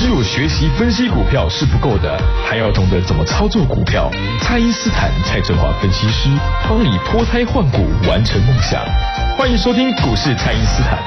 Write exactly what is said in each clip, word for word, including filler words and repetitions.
只有学习分析股票是不够的，还要懂得怎么操作股票。蔡因斯坦蔡正华分析师帮你脱胎换骨，完成梦想。欢迎收听股市蔡因斯坦。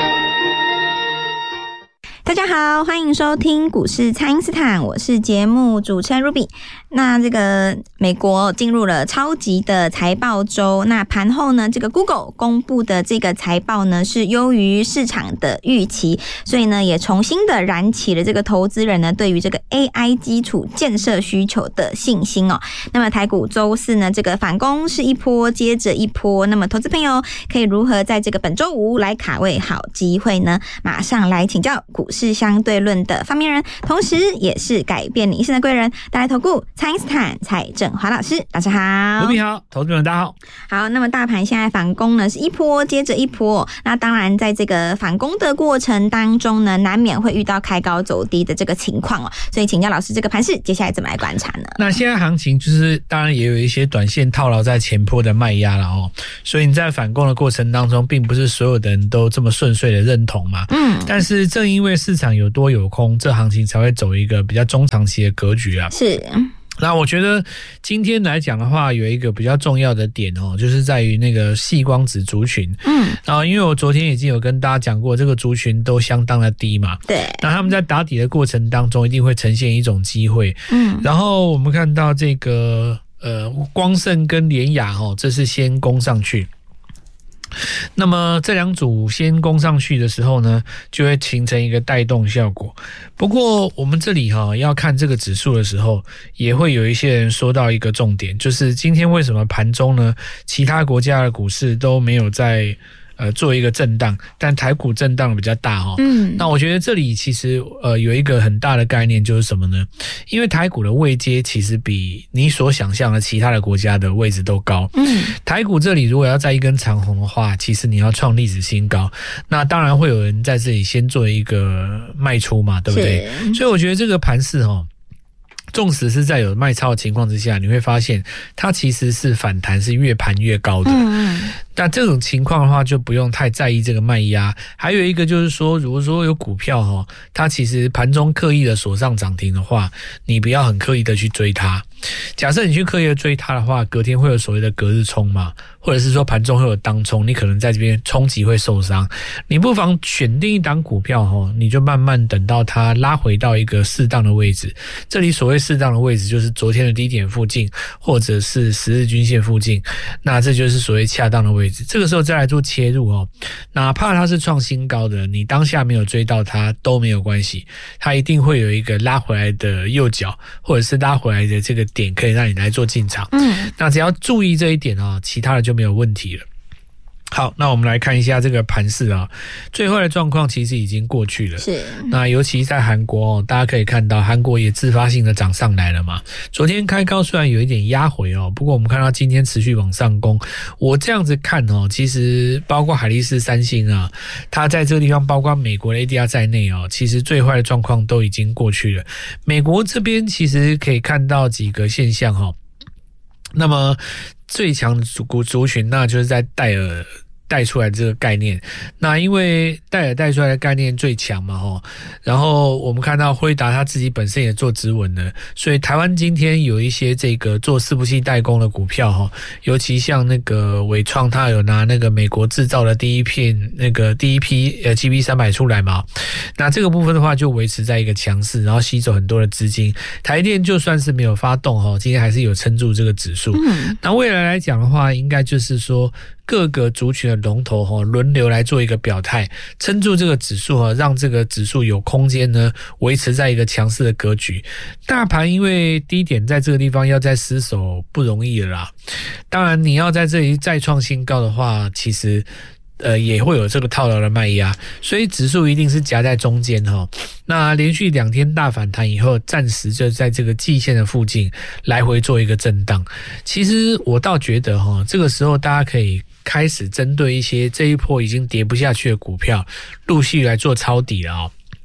大家好，欢迎收听股市蔡因斯坦，我是节目主持人 Ruby。那这个美国进入了超级的财报周，那盘后呢，这个 Google 公布的这个财报呢是优于市场的预期，所以呢也重新的燃起了这个投资人呢对于这个 A I 基础建设需求的信心哦。那么台股周四呢这个反攻是一波接着一波，那么投资朋友可以如何在这个本周五来卡位好机会呢？马上来请教股市相对论的发明人，同时也是改变你一生的贵人，大来投顾蔡因斯坦蔡正华老师，大家好。 卢平好，投资人大家好。 好，那么大盘现在反攻呢是一波接着一波，那当然在这个反攻的过程当中呢，难免会遇到开高走低的这个情况哦，所以请教老师，这个盘势接下来怎么来观察呢？ 那现在行情就是当然也有一些短线套牢在前波的卖压了哦，所以你在反攻的过程当中，并不是所有的人都这么顺遂的认同嘛。嗯，但是正因为市场有多有空，这行情才会走一个比较中长期的格局啊。 是。 那我觉得今天来讲的话，有一个比较重要的点哦，就是在于那个矽光子族群。嗯，然后因为我昨天已经有跟大家讲过，这个族群都相当的低嘛。 对。 那他们在打底的过程当中，一定会呈现一种机会。嗯。然后我们看到这个呃光盛跟联亚哦，这是先攻上去。那么这两组先攻上去的时候呢，就会形成一个带动效果。不过我们这里哈要看这个指数的时候，也会有一些人说到一个重点，就是今天为什么盘中呢，其他国家的股市都没有在呃做一个震荡，但台股震荡比较大哈。嗯，那我觉得这里其实呃有一个很大的概念就是什么呢？因为台股的位阶其实比你所想象的其他的国家的位置都高。嗯，台股这里如果要在一根长红的话，其实你要创历史新高，那当然会有人在这里先做一个卖出嘛，对不对？所以我觉得这个盘势齁，纵使是在有卖超的情况之下，你会发现它其实是反弹，是越盘越高的。嗯，那这种情况的话，就不用太在意这个卖压。还有一个就是说，如果说有股票齁，它其实盘中刻意的锁上涨停的话，你不要很刻意的去追它。假设你去刻意的追它的话，隔天会有所谓的隔日冲嘛，或者是说盘中会有当冲，你可能在这边冲击会受伤。你不妨选定一档股票齁，你就慢慢等到它拉回到一个适当的位置。这里所谓适当的位置，就是昨天的低点附近，或者是十日均线附近，那这就是所谓恰当的位置。这个时候再来做切入哦，哪怕它是创新高的，你当下没有追到它都没有关系，它一定会有一个拉回来的右脚，或者是拉回来的这个点可以让你来做进场。嗯，那只要注意这一点哦，其他的就没有问题了。好，那我们来看一下这个盘势啊，最坏的状况其实已经过去了。是，那尤其在韩国哦，大家可以看到韩国也自发性的涨上来了嘛。昨天开高虽然有一点压回哦，不过我们看到今天持续往上攻。我这样子看哦，其实包括海力士、三星啊，它在这个地方，包括美国的 A D R 在内哦，其实最坏的状况都已经过去了。美国这边其实可以看到几个现象哦。那么最强的族族群，那就是在戴尔带出来这个概念。那因为戴尔带出来的概念最强嘛齁，然后我们看到辉达他自己本身也做指纹的，所以台湾今天有一些这个做伺服器代工的股票齁，尤其像那个伟创，他有拿那个美国制造的第一片那个第一批呃 G B 三百 出来嘛，那这个部分的话就维持在一个强势，然后吸走很多的资金。台电就算是没有发动齁，今天还是有撑住这个指数。嗯，那未来来讲的话，应该就是说各个族群的龙头齁轮流来做一个表态，撑住这个指数齁，让这个指数有空间呢维持在一个强势的格局。大盘因为低点在这个地方要再失守不容易了啦，当然你要在这里再创新高的话，其实呃也会有这个套牢的卖压，所以指数一定是夹在中间齁。那连续两天大反弹以后，暂时就在这个季线的附近来回做一个震荡。其实我倒觉得齁，这个时候大家可以开始针对一些这一波已经跌不下去的股票，陆续来做抄底了哦。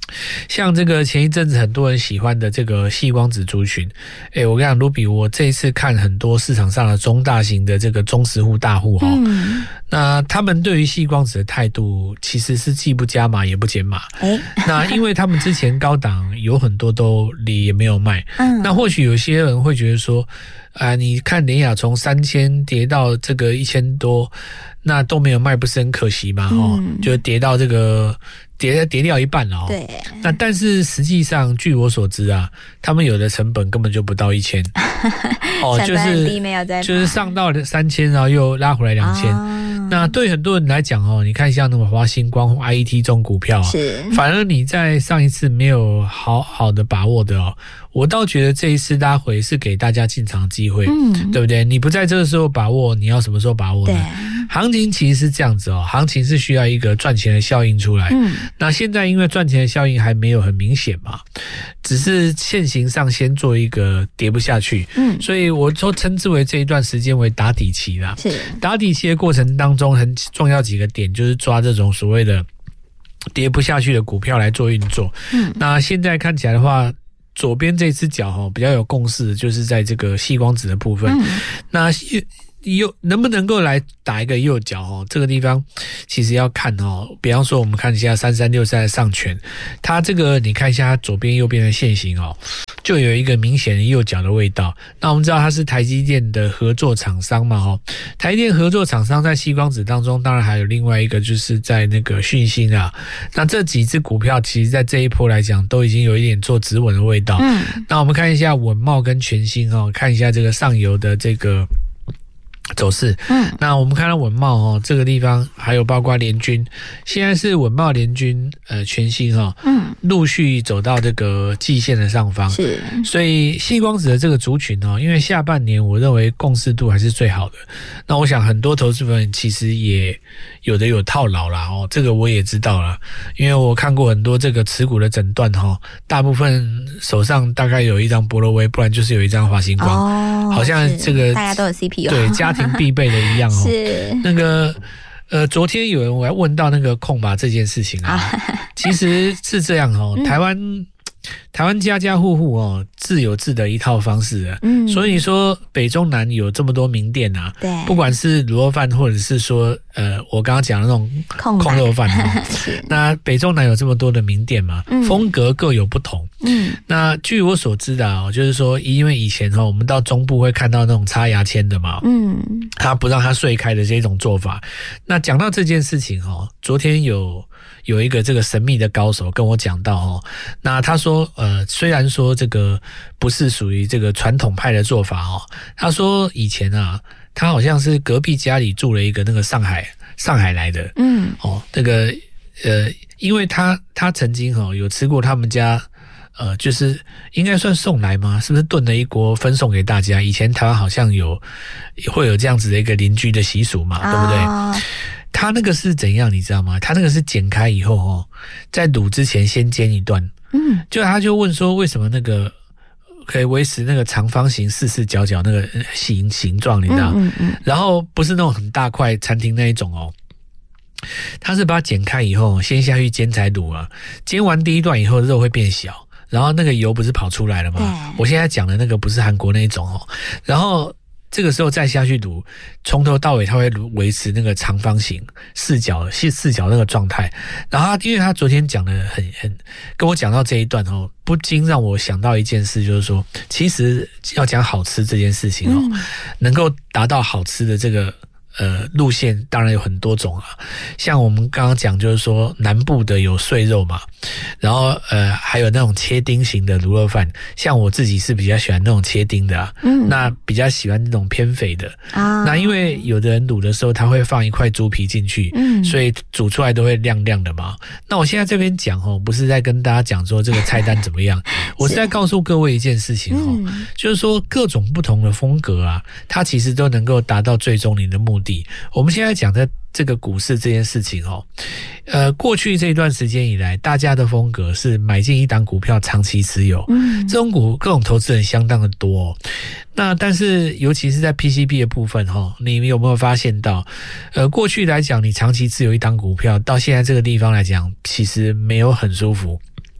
像这个前一阵子很多人喜欢的这个矽光子族群，诶，我跟你讲 Ruby， 我这一次看很多市场上的中大型的这个中实户大户哈、哦嗯，那他们对于矽光子的态度其实是既不加码也不减码。诶那因为他们之前高档有很多都也没有卖，嗯，那或许有些人会觉得说，啊、呃，你看联亚从三千跌到这个一千多，那都没有卖，不是很可惜吗？哦、嗯，就跌到这个。跌跌掉一半了哦。 对。 那但是实际上，据我所知啊，他们有的成本根本就不到一千。哦，就是就是上到三千，然后又拉回来两千。哦、那对很多人来讲哦，你看像那么华星光、I E T 这种股票啊，是反而你在上一次没有好好的把握的哦。我倒觉得这一次拉回是给大家进场机会，嗯，对不对？你不在这个时候把握，你要什么时候把握呢？对，行情其实是这样子哦，行情是需要一个赚钱的效应出来。嗯，那现在因为赚钱的效应还没有很明显嘛，只是现行上先做一个跌不下去，嗯，所以我说称之为这一段时间为打底期啦。是打底期的过程当中，很重要几个点就是抓这种所谓的跌不下去的股票来做运作。嗯，那现在看起来的话。左边这只脚哈比较有共识，就是在这个矽光子的部分。嗯、那右能不能够来打一个右脚哦？这个地方其实要看哦。比方说，我们看一下三三六三的上权，它这个你看一下它左边右边的线型哦，就有一个明显的右脚的味道。那我们知道它是台积电的合作厂商嘛哦，台积电合作厂商在矽光子当中，当然还有另外一个就是在那个讯芯啊。那这几只股票其实在这一波来讲，都已经有一点做止稳的味道。嗯，那我们看一下稳懋跟全新哦，看一下这个上游的这个。走势，嗯，那我们看到稳懋哦，这个地方还有包括联军，现在是稳懋联军呃全新哈，嗯，陆续走到这个季线的上方，是，所以矽光子的这个族群哦，因为下半年我认为共识度还是最好的，那我想很多投资人其实也有的有套牢啦哦，这个我也知道啦，因为我看过很多这个持股的诊断哈，大部分手上大概有一张波罗威，不然就是有一张华星光，哦，好像这个大家都有 C P U， 对家庭必备的一样哦。是那个呃，昨天有人我还问到那个控吧这件事情啊，其实是这样哦，台湾。嗯台湾家家户户哦，自有自的一套方式啊，嗯，所以你说北中南有这么多名店啊，对，不管是卤肉饭或者是说呃，我刚刚讲的那种控肉饭哦，那北中南有这么多的名店嘛，嗯，风格各有不同，嗯，那据我所知的哦，就是说，因为以前哦，我们到中部会看到那种插牙签的嘛，嗯，他不让它碎开的这种做法。那讲到这件事情哦，昨天有。有一个这个神秘的高手跟我讲到哦，那他说呃，虽然说这个不是属于这个传统派的做法哦，他说以前啊，他好像是隔壁家里住了一个那个上海上海来的，嗯，哦，那个呃，因为他他曾经哦有吃过他们家。呃，就是应该算送来吗？是不是炖了一锅分送给大家？以前台湾好像有会有这样子的一个邻居的习俗嘛，对不对？哦，他那个是怎样，你知道吗？他那个是剪开以后哦，在卤之前先煎一段，嗯，就他就问说，为什么那个可以维持那个长方形、四四角角那个形形状，你知道？嗯嗯嗯。然后不是那种很大块餐厅那一种哦。他是把它剪开以后，先下去煎才卤啊。煎完第一段以后，肉会变小。然后那个油不是跑出来了吗？我现在讲的那个不是韩国那一种哦。然后这个时候再下去卤，从头到尾它会维持那个长方形、四角、四四角那个状态。然后他因为他昨天讲的很很跟我讲到这一段哦，不禁让我想到一件事，就是说，其实要讲好吃这件事情哦，嗯，能够达到好吃的这个。呃，路线当然有很多种啊，像我们刚刚讲，就是说南部的有碎肉嘛，然后呃还有那种切丁型的卤肉饭，像我自己是比较喜欢那种切丁的啊，嗯，那比较喜欢那种偏肥的啊。那因为有的人卤的时候他会放一块猪皮进去，嗯，所以煮出来都会亮亮的嘛。那我现在这边讲哦，不是在跟大家讲说这个菜单怎么样，我是在告诉各位一件事情哦，嗯，就是说各种不同的风格啊，它其实都能够达到最终你的目的。我们现在讲的这个股市这件事情哦，呃，过去这一段时间以来，大家的风格是买进一档股票长期持有，嗯，这种股各种投资人相当的多哦。那但是尤其是在 P C B 的部分哦，你有没有发现到，呃，过去来讲，你长期持有一档股票，到现在这个地方来讲，其实没有很舒服。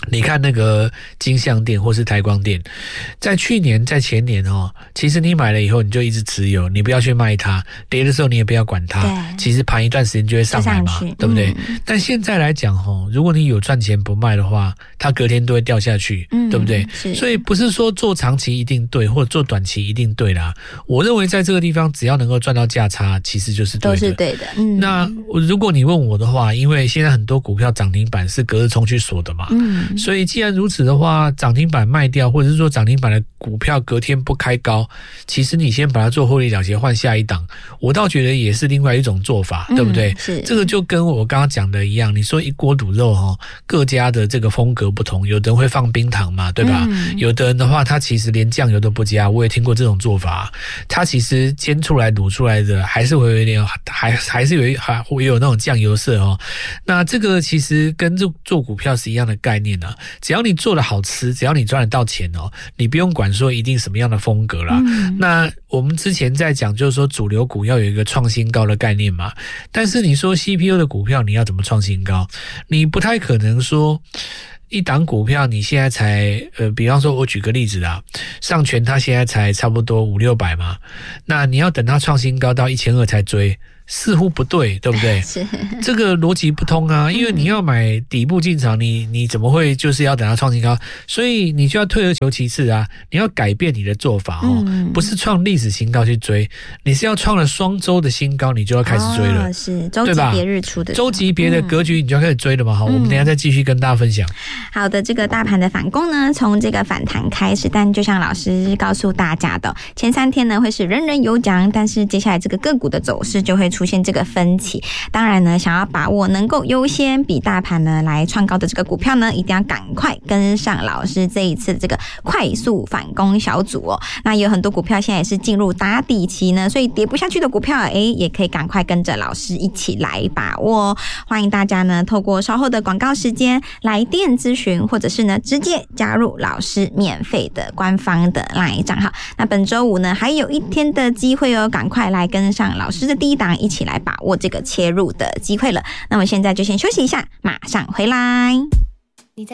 你看那个金像电或是台光电，在去年在前年哦，其实你买了以后你就一直持有，你不要去卖它，跌的时候你也不要管它，其实盘一段时间就会上来嘛，对不对？嗯、但现在来讲哦，如果你有赚钱不卖的话，它隔天都会掉下去，嗯、对不对？所以不是说做长期一定对，或者做短期一定对啦。我认为在这个地方只要能够赚到价差，其实就是对的， 都是对的。嗯、 那如果你问我的话，因为现在很多股票涨停板是隔日冲去锁的嘛，嗯。所以既然如此的话，涨停板卖掉，或者是说涨停板的股票隔天不开高，其实你先把它做获利了结换下一档，我倒觉得也是另外一种做法，嗯、对不对？是这个就跟我刚刚讲的一样，你说一锅卤肉哈，各家的这个风格不同，有的人会放冰糖嘛，对吧？嗯、有的人的话，他其实连酱油都不加，我也听过这种做法，他其实煎出来卤出来的还是会有一点，还还是有一还会有那种酱油色哦。那这个其实跟做做股票是一样的概念。只要你做的好吃，只要你赚得到钱哦，你不用管说一定什么样的风格啦。嗯、那我们之前在讲，就是说主流股要有一个创新高的概念嘛。但是你说 C P U 的股票，你要怎么创新高？你不太可能说一档股票你现在才呃，比方说我举个例子啦，上权它现在才差不多五六百嘛，那你要等它创新高到一千二才追。似乎不对，对不对？是这个逻辑不通啊！因为你要买底部进场，你你怎么会就是要等它创新高？所以你就要退而求其次啊！你要改变你的做法哦，嗯、不是创历史新高去追，你是要创了双周的新高，你就要开始追了， 哦、是周级别日出的周级别的格局，你就要开始追了嘛！好，嗯、我们等一下再继续跟大家分享。 好的，这个大盘的反攻呢，从这个反弹开始，但就像老师告诉大家的，前三天呢会是人人有奖，但是接下来这个个股的走势就会出现这个分歧。当然呢，想要把握能够优先比大盘呢来创高的这个股票呢，一定要赶快跟上老师这一次这个快速反攻小组哦。那有很多股票现在也是进入打底期呢，所以跌不下去的股票，哎，也可以赶快跟着老师一起来把握。欢迎大家呢透过稍后的广告时间来电咨询，或者是呢直接加入老师免费的官方的 LINE 账号。那本周五呢还有一天的机会哦，赶快来跟上老师的第一档，一起来把握这个切入的机会了。那么现在就先休息一下，马上回来。